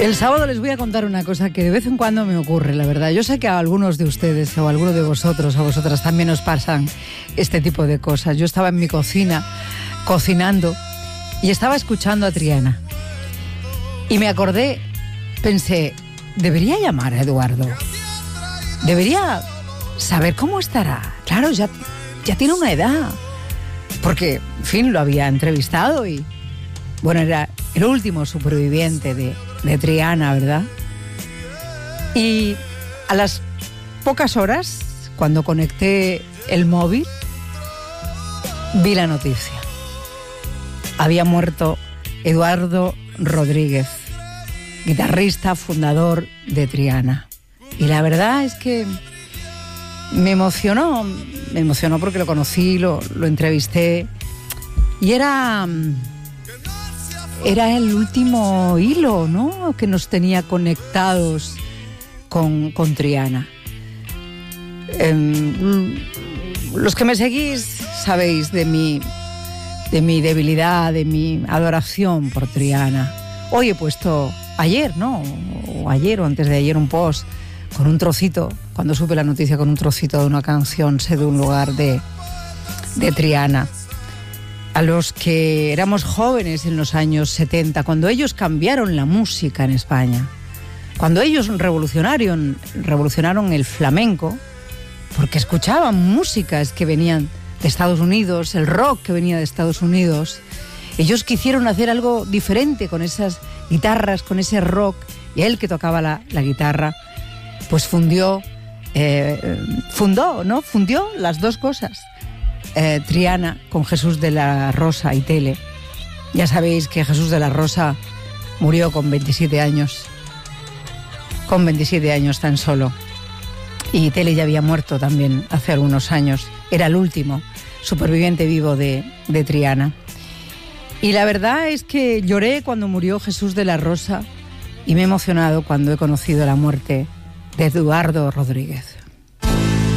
El sábado les voy a contar una cosa que de vez en cuando me ocurre, la verdad. Yo sé que a algunos de ustedes o a alguno de vosotros, a vosotras también os pasan este tipo de cosas. Yo estaba en mi cocina, cocinando, y estaba escuchando a Triana. Y me acordé, pensé, debería llamar a Eduardo. Debería saber cómo estará. Claro, ya tiene una edad. Porque, en fin, lo había entrevistado y... Bueno, era el último superviviente de Triana, ¿verdad? Y a las pocas horas, cuando conecté el móvil, vi la noticia. Había muerto Eduardo Rodríguez, guitarrista, fundador de Triana. Y la verdad es que me emocionó porque lo conocí, lo entrevisté, y era el último hilo, ¿no?, que nos tenía conectados con Triana. Los que me seguís sabéis de mi debilidad, de mi adoración por Triana. Hoy he puesto ayer, ¿no?, o antes de ayer, un post con un trocito, cuando supe la noticia, con un trocito de una canción, Sé de un lugar de Triana. A los que éramos jóvenes en los años 70, cuando ellos cambiaron la música en España, cuando ellos revolucionaron el flamenco, porque escuchaban músicas que venían de Estados Unidos, el rock que venía de Estados Unidos. Ellos quisieron hacer algo diferente con esas guitarras, con ese rock, y él, que tocaba la guitarra, pues fundió las dos cosas. Triana con Jesús de la Rosa y Tele. Ya sabéis que Jesús de la Rosa murió con 27 años. Con 27 años tan solo. Y Tele ya había muerto también hace algunos años. Era el último superviviente vivo de Triana. Y la verdad es que lloré cuando murió Jesús de la Rosa y me he emocionado cuando he conocido la muerte de Eduardo Rodríguez.